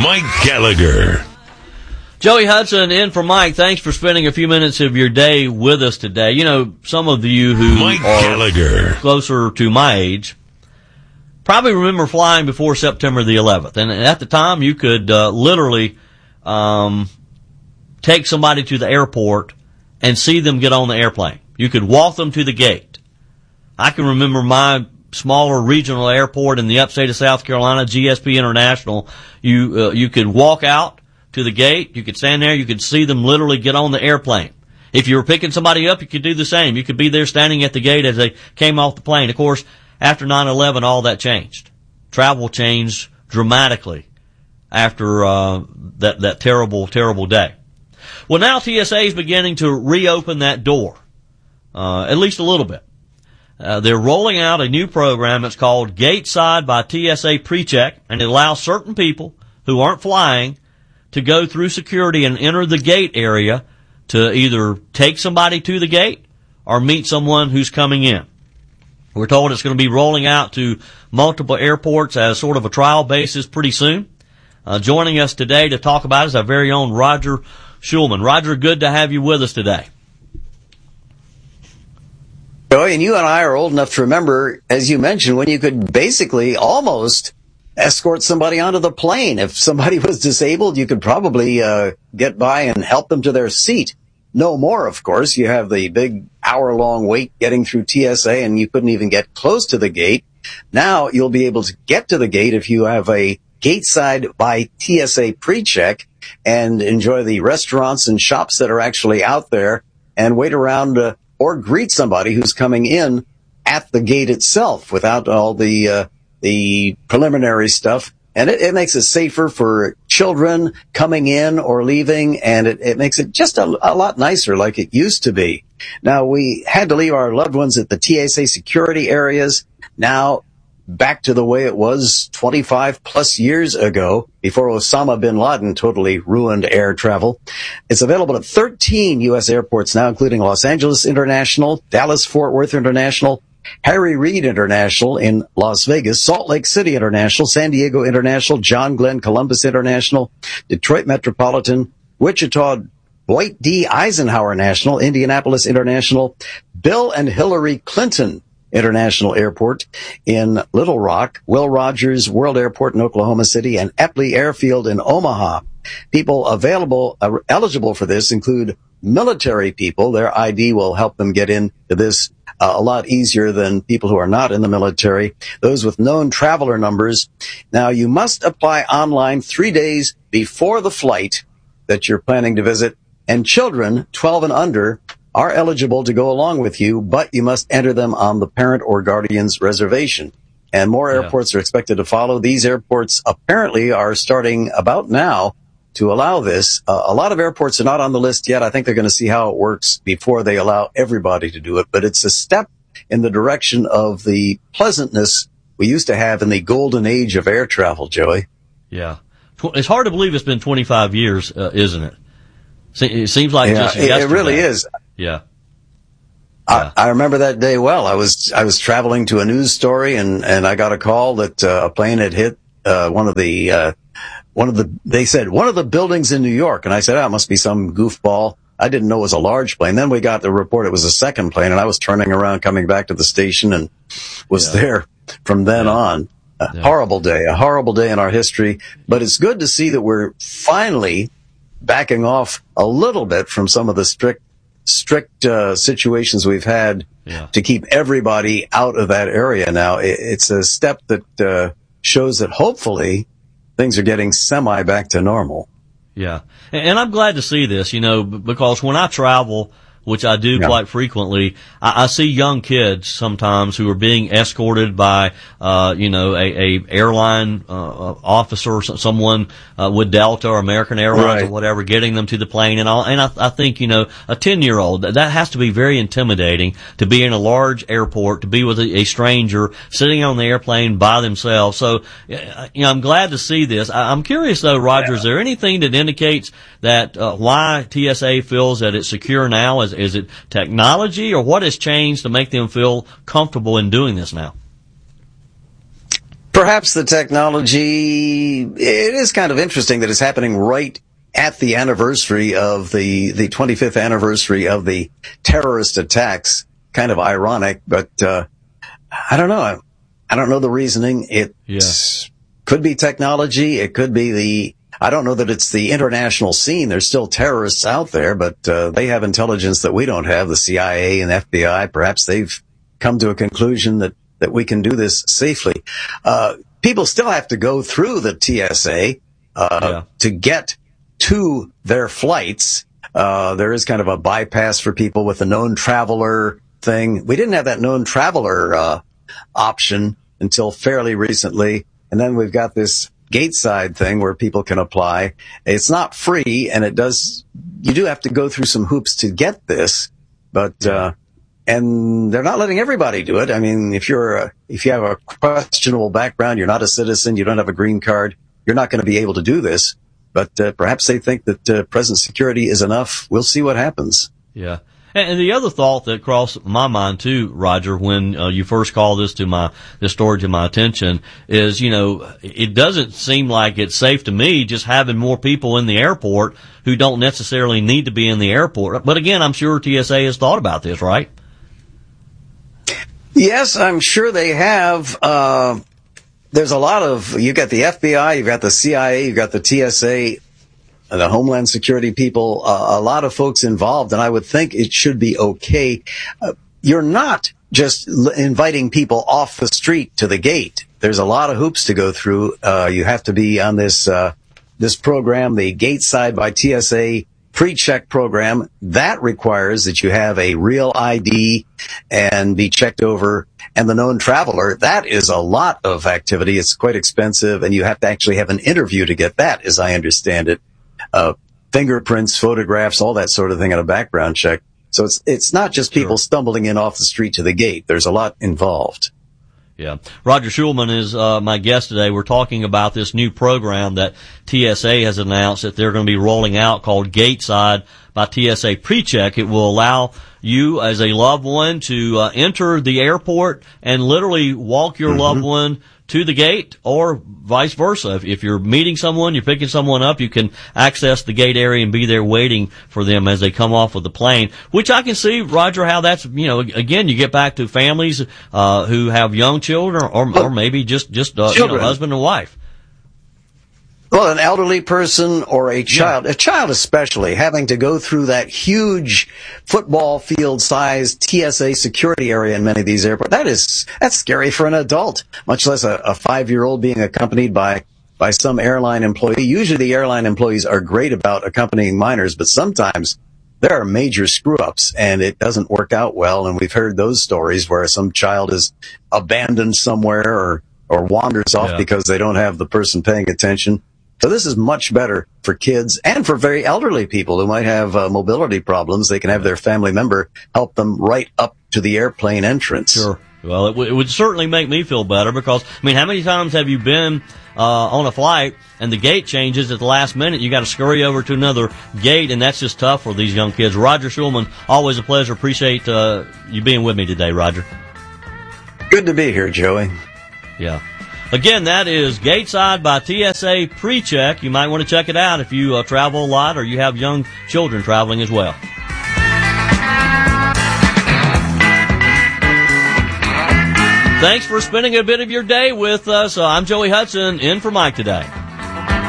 Mike Gallagher. Joey Hudson in for Mike. Thanks for spending a few minutes of your day with us today. You know, some of you who Mike are Gallagher. closer to my age probably remember flying before September the 11th. And at the time, you could literally take somebody to the airport and see them get on the airplane. You could walk them to the gate. I can remember my smaller regional airport in the upstate of South Carolina, GSP International. You could walk out to the gate, you could stand there, you could see them literally get on the airplane. If you were picking somebody up, you could do the same. You could be there standing at the gate as they came off the plane. Of course, after 9/11, all that changed. Travel changed dramatically after that terrible, terrible day. Well, now TSA is beginning to reopen that door, at least a little bit. They're rolling out a new program. It's called Gateside by TSA PreCheck, and it allows certain people who aren't flying to go through security and enter the gate area to either take somebody to the gate or meet someone who's coming in. We're told it's going to be rolling out to multiple airports as sort of a trial basis pretty soon. Joining us today to talk about it is our very own Roger Schulman. Roger, good to have you with us today. Joey, and you and I are old enough to remember, as you mentioned, when you could basically almost escort somebody onto the plane. If somebody was disabled, you could probably get by and help them to their seat. No more, of course. You have the big hour-long wait getting through TSA, and you couldn't even get close to the gate. Now you'll be able to get to the gate if you have a Gateside by TSA PreCheck and enjoy the restaurants and shops that are actually out there and wait around or greet somebody who's coming in at the gate itself without all the preliminary stuff. And it makes it safer for children coming in or leaving, and it makes it just a lot nicer like it used to be. Now, we had to leave our loved ones at the TSA security areas. Now, back to the way it was 25 plus years ago, before Osama bin Laden totally ruined air travel. It's available at 13 U.S. airports now, including Los Angeles International, Dallas-Fort Worth International, Harry Reid International in Las Vegas, Salt Lake City International, San Diego International, John Glenn Columbus International, Detroit Metropolitan, Wichita Dwight D. Eisenhower National, Indianapolis International, Bill and Hillary Clinton International Airport in Little Rock, Will Rogers World Airport in Oklahoma City, and Epley Airfield in Omaha. People eligible for this include military people. Their ID will help them get into this a lot easier than people who are not in the military. Those with known traveler numbers. Now, you must apply online 3 days before the flight that you're planning to visit, and children 12 and under are eligible to go along with you, but you must enter them on the parent or guardian's reservation. And more airports are expected to follow. These airports apparently are starting about now to allow this. A lot of airports are not on the list yet. I think they're going to see how it works before they allow everybody to do it. But it's a step in the direction of the pleasantness we used to have in the golden age of air travel, Joey. Yeah. It's hard to believe it's been 25 years, isn't it? It seems like just yesterday. It really is. Yeah. I remember that day well. I was traveling to a news story and I got a call that a plane had hit one of the buildings in New York. And I said, it must be some goofball. I didn't know it was a large plane. Then we got the report it was a second plane, and I was turning around coming back to the station and was there from then on. A horrible day in our history. But it's good to see that we're finally backing off a little bit from some of the strict situations we've had to keep everybody out of that area. Now, it's a step that shows that hopefully things are getting semi back to normal. Yeah. And I'm glad to see this, because when I travel, which I do quite frequently, I see young kids sometimes who are being escorted by, a airline, officer, someone, with Delta or American Airlines or whatever, getting them to the plane and all. And I think, a 10-year-old, that has to be very intimidating to be in a large airport, to be with a stranger sitting on the airplane by themselves. So, I'm glad to see this. I'm curious though, Roger, is there anything that indicates that, why TSA feels that it's secure now? Is it technology, or what has changed to make them feel comfortable in doing this now? Perhaps the technology, it is kind of interesting that it's happening right at the anniversary of the 25th anniversary of the terrorist attacks. Kind of ironic, but I don't know. I don't know the reasoning. It could be technology. It could be I don't know that it's the international scene. There's still terrorists out there, but they have intelligence that we don't have, the CIA and FBI. Perhaps they've come to a conclusion that we can do this safely. People still have to go through the TSA to get to their flights. There is kind of a bypass for people with the known traveler thing. We didn't have that known traveler option until fairly recently. And then we've got this Gateside thing where people can apply. It's not free, and you do have to go through some hoops to get this, but, and they're not letting everybody do it. I mean, if you have a questionable background, you're not a citizen, you don't have a green card, you're not going to be able to do this. But perhaps they think that present security is enough. We'll see what happens. Yeah. And the other thought that crossed my mind too, Roger, when you first called this story to my attention is, it doesn't seem like it's safe to me just having more people in the airport who don't necessarily need to be in the airport. But again, I'm sure TSA has thought about this, right? Yes, I'm sure they have. There's a lot you've got the FBI, you've got the CIA, you've got the TSA, the Homeland Security people, a lot of folks involved, and I would think it should be okay. You're not just inviting people off the street to the gate. There's a lot of hoops to go through. You have to be on this program, the Gateside by TSA pre-check program. That requires that you have a real ID and be checked over. And the known traveler, that is a lot of activity. It's quite expensive, and you have to actually have an interview to get that, as I understand it. Fingerprints, photographs, all that sort of thing, and a background check. So it's not just people stumbling in off the street to the gate. There's a lot involved. Yeah. Roger Schulman is my guest today. We're talking about this new program that TSA has announced that they're going to be rolling out called Gateside by TSA PreCheck. It will allow you as a loved one to enter the airport and literally walk your loved one to the gate, or vice versa. If you're meeting someone, you're picking someone up, you can access the gate area and be there waiting for them as they come off of the plane, which I can see, Roger, how that's, again, you get back to families who have young children or maybe just husband and wife. Well, an elderly person or a child especially, having to go through that huge football field-sized TSA security area in many of these airports, that's scary for an adult, much less a 5-year-old being accompanied by some airline employee. Usually the airline employees are great about accompanying minors, but sometimes there are major screw-ups and it doesn't work out well. And we've heard those stories where some child is abandoned somewhere or wanders off because they don't have the person paying attention. So this is much better for kids and for very elderly people who might have mobility problems. They can have their family member help them right up to the airplane entrance. Sure. Well, it would certainly make me feel better because, how many times have you been on a flight and the gate changes at the last minute? You got to scurry over to another gate, and that's just tough for these young kids. Roger Schulman, always a pleasure. Appreciate you being with me today, Roger. Good to be here, Joey. Yeah. Again, that is Gateside by TSA PreCheck. You might want to check it out if you travel a lot or you have young children traveling as well. Thanks for spending a bit of your day with us. I'm Joey Hudson, in for Mike today.